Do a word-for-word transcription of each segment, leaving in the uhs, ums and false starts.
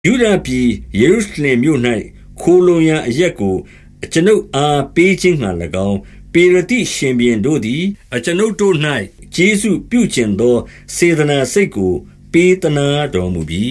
ယုဒပြည်ယေရုရှလင်မြို့၌ခိုလှုံရာအရပ်ကိုအကျွန်ုပ်အားပေးခြင်းငှါ၎င်းပေရတိရှင်ဘုရင်တို့သည်အကျွန်ုပ်တို့၌ကျေးဇူးပြုကျင်သောစေတနာစိတ်ကိုပေးသနာတော်မူပြီ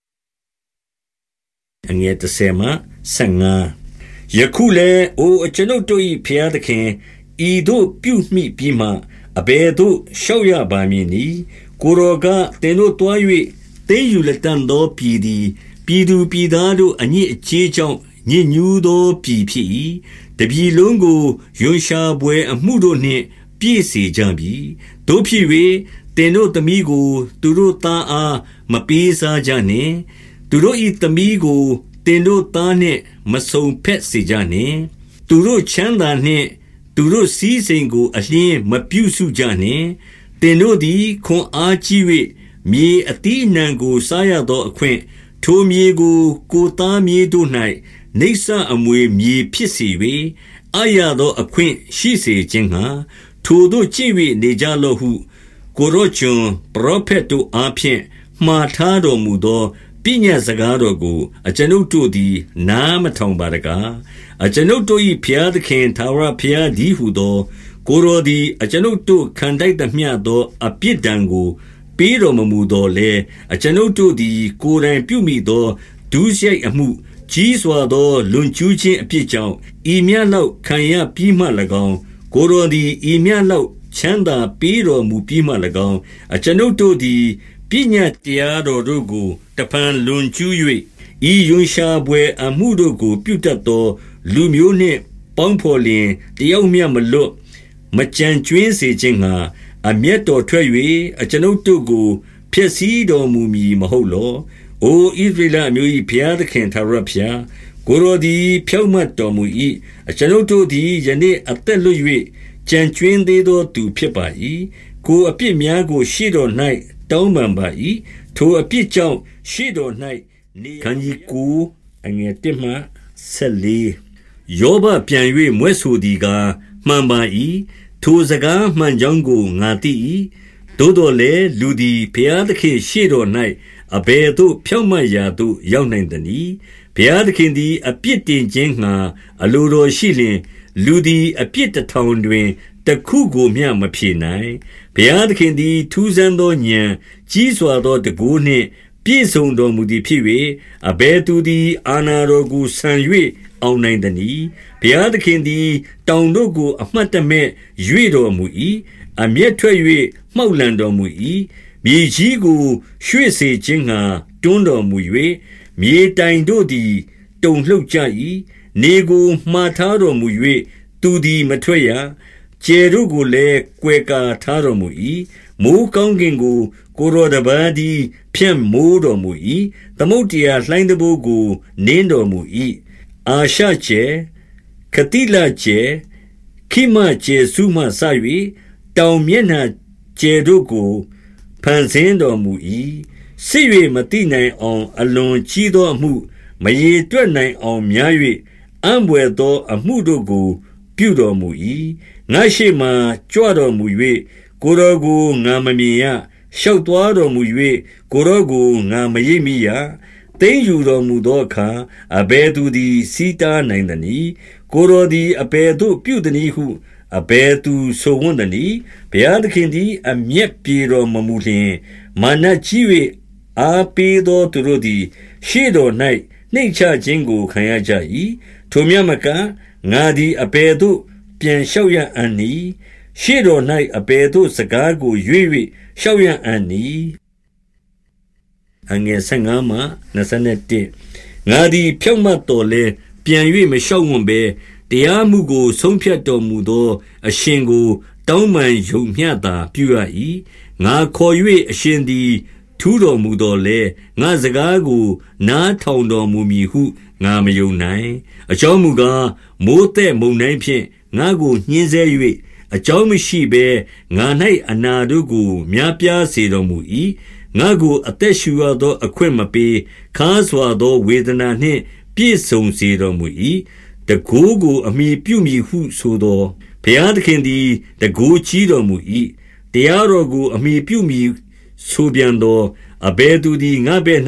အငယ်တစ်ဆယ်မှဆယ်ငါယခုလည်းအိုအကျွန်ုပ်တို့၏ဘုရားသခင်ဤသို့ပြုမိပြီးမှအဘယ်သို့ရှောက်ရပါမည်နည်းကိုယ်တော်ကသင်တို့တွား၍သိမ်းယူလက်တန်သောပြည်သည်ပြည်သူပြည်သားတို့အညစ်အကြေးကြောင့်ညစ်ညူးသောပြည်ဖြစ်၏တပြည်လုံးကိုယွန်ရှာပွဲအမှုတို့နှင့်ပြည့်စေကြပြီတို့ဖြစ်၍သင်တို့သမီးကိုသူတို့သားအားမပေးစားကြနှင့်သူတို့၏သမီးကိုသင်တို့သားနှင့်မဆုံဖက်စေကြနှင့်သူတို့ချမ်းသာနှင့်သူတို့စည်းစိမ်ကိုအလျင်းမပြုစုကြနှင့်သင်တို့သည်ခွန်အားကြီး၍မြေအသီးအနှံကိုစားရသောအခွင့်ထိုမြေကိုကိုသားမြေတို့၌နေဆာအမွေမြေဖြစ်စေ၍အာရသောအခွင့်ရှိစေခြင်းငှာထိုတို့ကြည့်၍နေကြလော့ဟုကိုရောကျွန်ပရောဖက်တို့အားဖြင့်မှားထားတော်မူသောပညာစကားတော်ကိုအကျွန်ုပ်တို့သည်နားမထောင်ပါတကားအကျွန်ုပ်တို့၏ဘုရားသခင်ထာဝရဘုရားသည်ဟုသောကိုရောသည်အကျွန်ုပ်တို့ခံတိုက်သမျှသောအပြစ်ဒဏ်ကိုပေးတော်မမူသောလေအကျွန်ုပ်တို့သည်ကိုယ်တိုင်ပြုမိသောဒုစရိုက်အမှုကြီးစွာသောလွန်ကျူးခြင်းအပြစ်ကြောင့်ဤမြတ်လောက်ခံရပြီးမှ၎င်းကိုယ်တော်သည်ဤမြတ်လောက်ချမ်းသာပေးတော်မူပြီးမှ၎င်းအကျွန်ုပ်တို့သည်ပညာတရားတော်တို့ကိုတဖန်လွန်ကျူး၍ဤယွန်ရှာပွဲအမှုတို့ကိုပြုတတ်သောလူမျိုးနှင့်ပေါင်းဖော်လျင်တယောက်မျှမလွတ်မကြံကျွင်းစေခြင်းငှာအမျက်တော်ထွက်၍အကျွန်ုပ်တို့ကိုဖျက်ဆီးတော်မူမည်မဟုတ်လော။အိုဣသရေလအမျိုး၏ဘုရားသခင်ထာဝရဘုရားကိုယ်တော်သည်ဖြောင့်မတ်တော်မူ၏အကျွန်ုပ်တို့သည်ယနေ့အသက်လွတ်၍ကြံကျွင်းသေးသောသူဖြစ်ပါ၏ကိုယ်အပြစ်များကိုရှေ့တော်၌တောင်းပန်ပါ၏ထိုအပြစ်ကြောင့်ရှေ့တော်၌နေခန်းကြီးကိုအငယ်တစ်မှဆက်လေးယောဘပြန်၍မွဲ့ဆိုသည်ကားမှန်ပါ၏ထိုစကားမှန်ကြောင်းကိုငါသိ၏သို့တော်လည်းလူသည်ဘုရားသခင်ရှေ့တော်၌အဘယ်သို့ဖြောင့်မတ်ရာသို့ရောက်နိုင်သနည်းဘုရားသခင်သည်အပြစ်တင်ခြင်းငှာအလိုတော်ရှိလျင်လူသည်အပြစ်တစ်ထောင်တွင်တခုကိုမျှမဖြေနိုင်ဘုရားသခင်သည်ထူးဆန်းသောဉာဏ်ကြီးစွာသောတန်ခိုးနှင့်ပြည့်စုံတော်မူသည်ဖြစ်၍အဘယ်သူသည်အာဏာတော်ကိုဆံ၍အောင်နိုင်သနည်းဘုရားသခင်သည်တောင်တို့ကိုအမှတ်တမဲ့၍တော်မူ၏အမျက်ထွက်၍မှောက်လန်တော်မူ၏မြေကြီးကိုရွှေ့စေခြင်းငှာတွန်းတော်မူ၍မြေတိုင်တို့သည်တုန်လှုပ်ကြ၏နေကိုမှားထားတော်မူ၍သူသည်မထွက်ရကျယ်တို့ကိုလည်းကွယ်ကာထားတော်မူ၏မိုးကောင်းကင်ကိုကိုရောတပါးသည်ဖြန့်မိုးတော်မူ၏သမုတ်တရားလှိုင်းတဘိုးကိုနင်းတော်မူ၏အာရှကျဲခတိလကျဲခိမကျဲစုမှစ၍တောင်မျက်နှာကျဲတို့ကိုဖန်ဆင်းတော်မူ၏စစ်၍မတိနိုင်အောင်အလွန်ကြီးသောအမှုမရေတွက်နိုင်အောင်များ၍အံ့ဘွယ်သောအမှုတို့ကိုပြုတော်မူ၏ငါရှိမှကြွတော်မူ၍ကိုယ်တော်ကိုငါမမြင်ရရှောက်သွားတော်မူ၍ကိုယ်တော်ကိုငါမရိပ်မိရသိမ်းယူတော်မူသောအခါအဘယ်သူသည်စီးတားနိုင်သနည်းကိုယ်တော်သည်အဘယ်သို့ပြုသနည်းဟုအဘယ်သူဆိုဝံ့သနည်းဘုရားသခင်သည်အမျက်ပြေတော်မမူလျှင်မာနကြီး၍အားပေးသောသူတို့သည်ရှေ့တော်၌နှိမ့်ချခြင်းကိုခံရကြ၏ထိုမြတ်မကငါသည်အဘယ်သို့ပြန်လျှောက်ရအံ့နည်းရှေ့တော်၌အဘယ်သို့စကားကိုရွေ့၍လျှောက်ရအံ့နည်းအငယ်ဆယ်ငါမှနှစ်ဆယ်တစ်ငါသည်ဖြောင့်မတ်တော်လဲပြန်၍မလျှောက်ဝံ့ဘဲတရားမှုကိုဆုံးဖြတ်တော်မူသောအရှင်ကိုတောင်းပန်ယုံမျှသာပြုရ၏ငါခေါ်၍အရှင်သည်ထူးတော်မူတော်လဲငါစကားကိုနားထောင်တော်မူမည်ဟုငါမယုံနိုင်အကြောင်းမူကားမိုးတဲ့မုန်တိုင်းဖြင့်ငါကိုညှင်းဆဲ၍အကြောင်းမရှိဘဲငါ၌အနာတို့ကိုများပြားစေတော်မူ၏ငါကိုအသက်ရှူရသောအခွင့်မပေးခါစွာသောဝေဒနာနှင့်ပြည့်စုံစေတော်မူ၏တကိုးကိုအမိပြုမည်ဟုဆိုသောဘုရားသခင်သည်တကိုးကြီးတော်မူ၏တရားတော်ကိုအမိပြုမည်ဆိုပြန်သောအဘယ်သူသည်ငါဘဲ့၌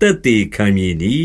သက်သေခံမည်နီ